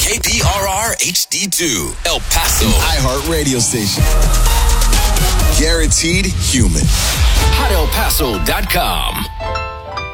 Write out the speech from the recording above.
KPRR HD2, El Paso. iHeart Radio station. Guaranteed human. HotElPaso.com.